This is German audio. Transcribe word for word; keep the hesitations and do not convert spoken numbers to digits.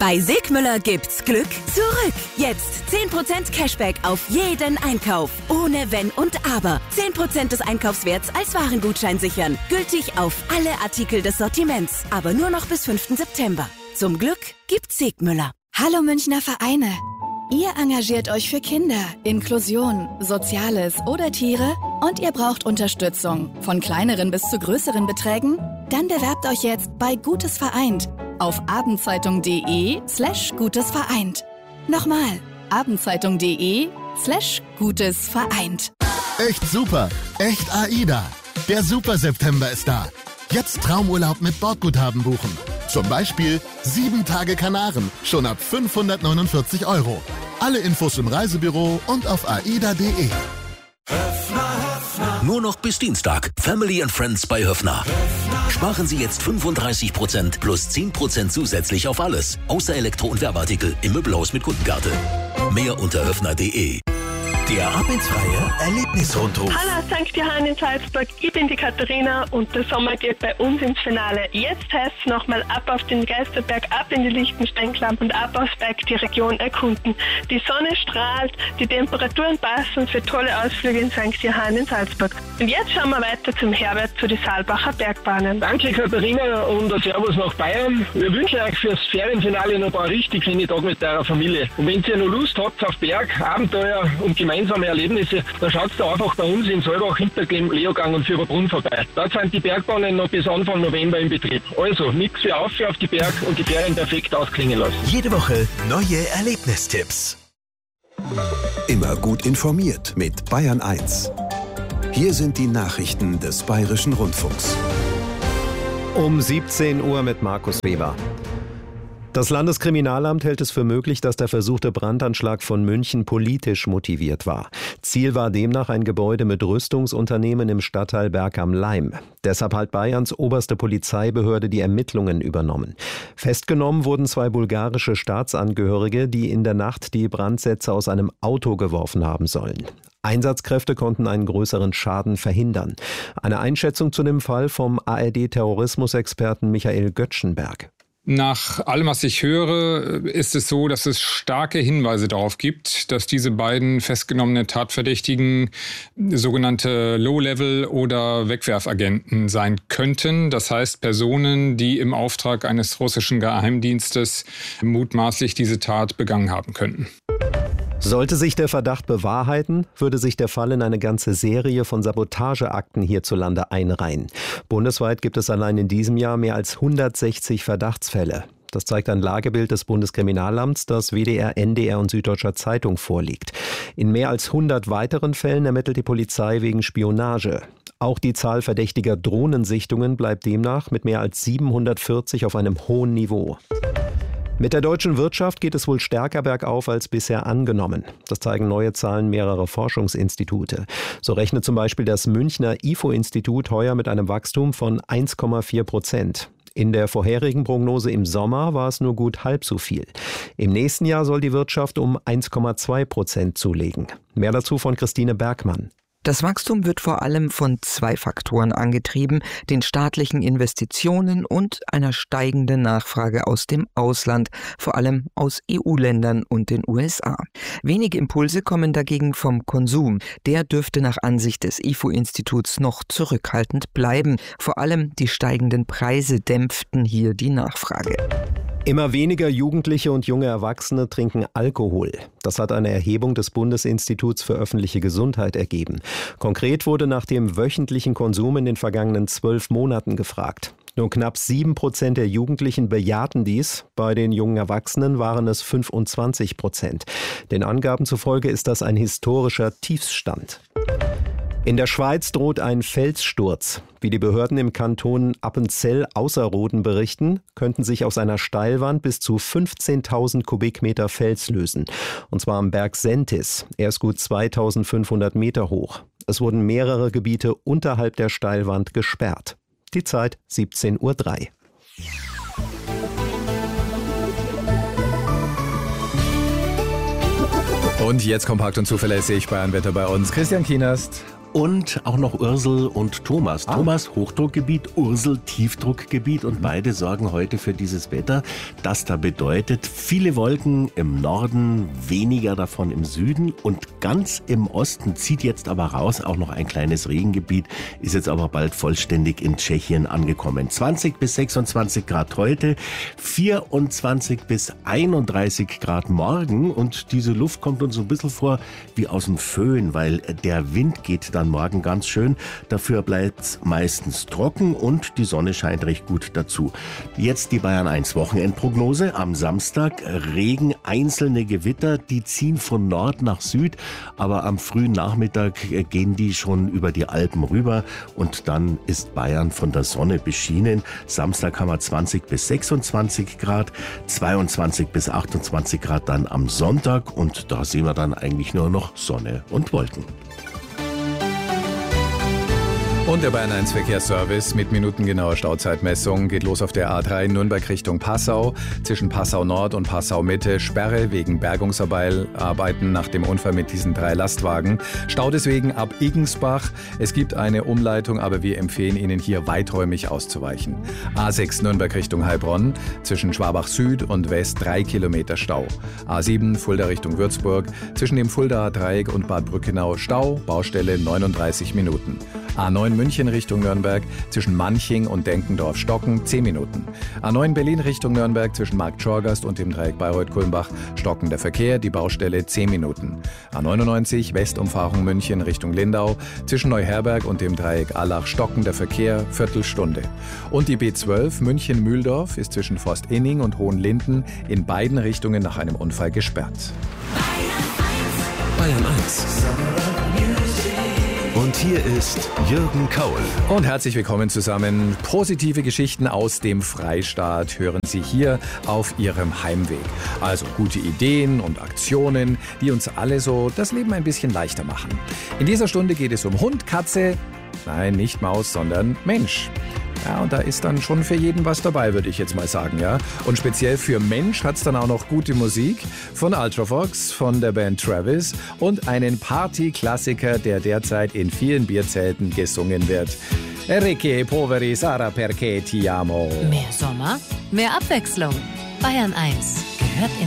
Bei Sigmüller gibt's Glück zurück. Jetzt zehn Prozent Cashback auf jeden Einkauf. Ohne Wenn und Aber. zehn Prozent des Einkaufswerts als Warengutschein sichern. Gültig auf alle Artikel des Sortiments. Aber nur noch bis fünften September. Zum Glück gibt's Sigmüller. Hallo Münchner Vereine. Ihr engagiert euch für Kinder, Inklusion, Soziales oder Tiere und ihr braucht Unterstützung, von kleineren bis zu größeren Beträgen? Dann bewerbt euch jetzt bei Gutes Vereint auf abendzeitung.de slash Gutes Vereint. Nochmal, abendzeitung.de slash Gutes Vereint. Echt super, echt AIDA. Der Super September ist da. Jetzt Traumurlaub mit Bordguthaben buchen. Zum Beispiel sieben Tage Kanaren, schon ab fünfhundertneunundvierzig Euro. Alle Infos im Reisebüro und auf aida punkt de. Nur noch bis Dienstag. Family and Friends bei Höffner. Sparen Sie jetzt fünfunddreißig Prozent plus zehn Prozent zusätzlich auf alles. Außer Elektro- und Werbeartikel im Möbelhaus mit Kundenkarte. Mehr unter höffner punkt de. Der abendsfreie Erlebnisrundruf. Hallo Sankt Johann in Salzburg, ich bin die Katharina und der Sommer geht bei uns ins Finale. Jetzt heißt es nochmal ab auf den Geisterberg, ab in die Lichtensteinklamm und ab aufs Berg die Region erkunden. Die Sonne strahlt, die Temperaturen passen für tolle Ausflüge in Sankt Johann in Salzburg. Und jetzt schauen wir weiter zum Herbert zu die Saalbacher Bergbahnen. Danke Katharina und ein Servus nach Bayern. Wir wünschen euch fürs Ferienfinale noch ein paar richtig schöne Tage mit eurer Familie. Und wenn ihr noch Lust habt auf Berg, Abenteuer und gemeinsame Erlebnisse, dann schaut da einfach bei uns in Solbach, Hinterglemm, Leogang und Fürberbrunn vorbei. Dort sind die Bergbahnen noch bis Anfang November in Betrieb. Also, nichts für auf, auf die Berg und die Ferien perfekt ausklingen lassen. Jede Woche neue Erlebnistipps. Immer gut informiert mit Bayern eins. Hier sind die Nachrichten des Bayerischen Rundfunks. Um siebzehn Uhr mit Markus Weber. Das Landeskriminalamt hält es für möglich, dass der versuchte Brandanschlag von München politisch motiviert war. Ziel war demnach ein Gebäude mit Rüstungsunternehmen im Stadtteil Berg am Laim. Deshalb hat Bayerns oberste Polizeibehörde die Ermittlungen übernommen. Festgenommen wurden zwei bulgarische Staatsangehörige, die in der Nacht die Brandsätze aus einem Auto geworfen haben sollen. Einsatzkräfte konnten einen größeren Schaden verhindern. Eine Einschätzung zu dem Fall vom A R D-Terrorismusexperten Michael Göttschenberg. Nach allem, was ich höre, ist es so, dass es starke Hinweise darauf gibt, dass diese beiden festgenommene Tatverdächtigen sogenannte Low-Level- oder Wegwerfagenten sein könnten. Das heißt Personen, die im Auftrag eines russischen Geheimdienstes mutmaßlich diese Tat begangen haben könnten. Sollte sich der Verdacht bewahrheiten, würde sich der Fall in eine ganze Serie von Sabotageakten hierzulande einreihen. Bundesweit gibt es allein in diesem Jahr mehr als hundertsechzig Verdachtsfälle. Das zeigt ein Lagebild des Bundeskriminalamts, das W D R, N D R und Süddeutscher Zeitung vorliegt. In mehr als hundert weiteren Fällen ermittelt die Polizei wegen Spionage. Auch die Zahl verdächtiger Drohnensichtungen bleibt demnach mit mehr als siebenhundertvierzig auf einem hohen Niveau. Mit der deutschen Wirtschaft geht es wohl stärker bergauf als bisher angenommen. Das zeigen neue Zahlen mehrerer Forschungsinstitute. So rechnet zum Beispiel das Münchner I F O-Institut heuer mit einem Wachstum von eins Komma vier Prozent. In der vorherigen Prognose im Sommer war es nur gut halb so viel. Im nächsten Jahr soll die Wirtschaft um eins Komma zwei Prozent zulegen. Mehr dazu von Christine Bergmann. Das Wachstum wird vor allem von zwei Faktoren angetrieben, den staatlichen Investitionen und einer steigenden Nachfrage aus dem Ausland, vor allem aus E U-Ländern und den U S A. Wenige Impulse kommen dagegen vom Konsum. Der dürfte nach Ansicht des I F O-Instituts noch zurückhaltend bleiben. Vor allem die steigenden Preise dämpften hier die Nachfrage. Immer weniger Jugendliche und junge Erwachsene trinken Alkohol. Das hat eine Erhebung des Bundesinstituts für öffentliche Gesundheit ergeben. Konkret wurde nach dem wöchentlichen Konsum in den vergangenen zwölf Monaten gefragt. Nur knapp sieben Prozent der Jugendlichen bejahten dies. Bei den jungen Erwachsenen waren es fünfundzwanzig Prozent. Den Angaben zufolge ist das ein historischer Tiefsstand. In der Schweiz droht ein Felssturz. Wie die Behörden im Kanton Appenzell-Ausserrhoden berichten, könnten sich aus einer Steilwand bis zu fünfzehntausend Kubikmeter Fels lösen. Und zwar am Berg Sentis. Er ist gut zweitausendfünfhundert Meter hoch. Es wurden mehrere Gebiete unterhalb der Steilwand gesperrt. Die Zeit siebzehn Uhr drei. Und jetzt kompakt und zuverlässig Bayernwetter bei uns. Christian Kienast. und auch noch Ursel und Thomas. Ah. Thomas Hochdruckgebiet, Ursel Tiefdruckgebiet und mhm. beide sorgen heute für dieses Wetter. Das da bedeutet viele Wolken im Norden, weniger davon im Süden und ganz im Osten zieht jetzt aber raus auch noch ein kleines Regengebiet, ist jetzt aber bald vollständig in Tschechien angekommen. zwanzig bis sechsundzwanzig Grad heute, vierundzwanzig bis einunddreißig Grad morgen und diese Luft kommt uns ein bisschen vor wie aus dem Föhn, weil der Wind geht dann morgen ganz schön. Dafür bleibt es meistens trocken und die Sonne scheint recht gut dazu. Jetzt die Bayern eins Wochenendprognose. Am Samstag Regen, einzelne Gewitter, die ziehen von Nord nach Süd, aber am frühen Nachmittag gehen die schon über die Alpen rüber und dann ist Bayern von der Sonne beschienen. Samstag haben wir zwanzig bis sechsundzwanzig Grad, zweiundzwanzig bis achtundzwanzig Grad dann am Sonntag und da sehen wir dann eigentlich nur noch Sonne und Wolken. Und der Bayern eins Verkehrsservice mit minutengenauer Stauzeitmessung geht los auf der A drei Nürnberg Richtung Passau. Zwischen Passau Nord und Passau Mitte Sperre wegen Bergungsarbeiten nach dem Unfall mit diesen drei Lastwagen. Stau deswegen ab Iggensbach. Es gibt eine Umleitung, aber wir empfehlen Ihnen hier weiträumig auszuweichen. A sechs Nürnberg Richtung Heilbronn. Zwischen Schwabach Süd und West drei Kilometer Stau. A sieben Fulda Richtung Würzburg. Zwischen dem Fuldaer Dreieck und Bad Brückenau Stau. Baustelle neununddreißig Minuten. A neun München Richtung Nürnberg, zwischen Manching und Denkendorf-Stocken zehn Minuten. A neun Berlin Richtung Nürnberg, zwischen Markt-Schorgast und dem Dreieck Bayreuth-Kulmbach stockender Verkehr, die Baustelle zehn Minuten. A neunundneunzig Westumfahrung München Richtung Lindau, zwischen Neuherberg und dem Dreieck Allach stockender Verkehr, Viertelstunde. Und die B zwölf München-Mühldorf ist zwischen Forst-Inning und Hohenlinden in beiden Richtungen nach einem Unfall gesperrt. Bayern eins. Und hier ist Jürgen Kaul. Und herzlich willkommen zusammen. Positive Geschichten aus dem Freistaat hören Sie hier auf Ihrem Heimweg. Also gute Ideen und Aktionen, die uns alle so das Leben ein bisschen leichter machen. In dieser Stunde geht es um Hund, Katze, nein, nicht Maus, sondern Mensch. Ja, und da ist dann schon für jeden was dabei, würde ich jetzt mal sagen, ja. Und speziell für Mensch hat's dann auch noch gute Musik von Ultravox, von der Band Travis und einen Party-Klassiker, der derzeit in vielen Bierzelten gesungen wird. Enrique Poveri Sara perché ti amo. Mehr Sommer, mehr Abwechslung. Bayern eins gehört in